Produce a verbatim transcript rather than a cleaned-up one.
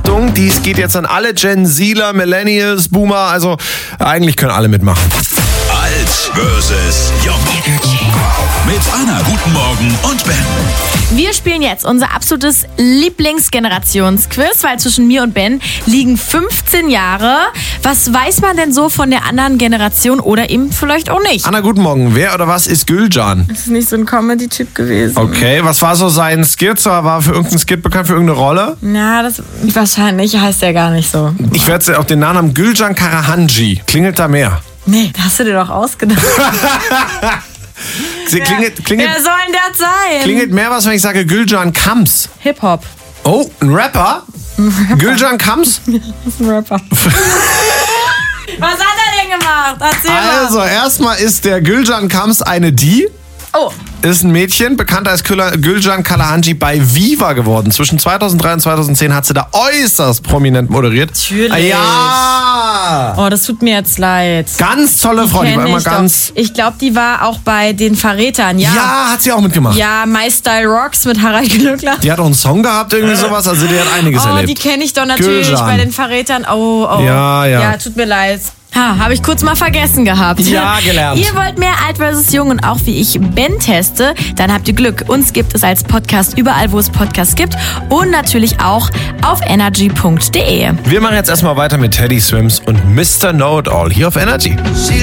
Achtung, dies geht jetzt an alle Gen Zler, Millennials, Boomer, also eigentlich können alle mitmachen. Alt versus Jung. Mit Anna, guten Morgen und Ben. Wir spielen jetzt unser absolutes Lieblingsgenerationsquiz, weil zwischen mir und Ben liegen fünfzehn Jahre. Was weiß man denn so von der anderen Generation oder eben vielleicht auch nicht? Anna, guten Morgen. Wer oder was ist Gülcan? Das ist nicht so ein Comedy-Typ gewesen. Okay, was war so sein Skit? War für irgendeinen Skit bekannt, für irgendeine Rolle? Na, das wahrscheinlich heißt er gar nicht so. Ich werde auch den Nachnamen Gülcan Karahanji. Klingelt da mehr? Nee, das hast du dir doch ausgedacht. Sie klingelt, klingelt, Wer soll denn das sein? klingelt mehr was, wenn ich sage Gülcan Kams. Hip-Hop. Oh, ein Rapper? Gülcan Kams? Das ist ein Rapper. Was hat er denn gemacht? Erzähl mal. Also, erstmal ist der Gülcan Kams eine Die. Oh. Ist ein Mädchen, bekannt als Gülcan Karahanji bei Viva geworden. Zwischen zweitausenddrei und zweitausendzehn hat sie da äußerst prominent moderiert. Natürlich. Ja! Oh, das tut mir jetzt leid. Ganz tolle Frau, die, die war immer ich ganz... Doch. Ich glaube, die war auch bei den Verrätern, ja. Ja, hat sie auch mitgemacht. Ja, My Style Rocks mit Harald Glöckler. Die hat auch einen Song gehabt, irgendwie sowas, also die hat einiges oh, erlebt. Die kenne ich doch natürlich Gülcan. bei den Verrätern. Oh, oh. Ja, ja. Ja, tut mir leid. Ha, habe ich kurz mal vergessen gehabt. Ja, gelernt. Ihr wollt mehr Alt versus Jung und auch wie ich Ben teste, dann habt ihr Glück. Uns gibt es als Podcast überall, wo es Podcasts gibt und natürlich auch auf energy punkt de. Wir machen jetzt erstmal weiter mit Teddy Swims und Mister Know-It-All hier auf Energy.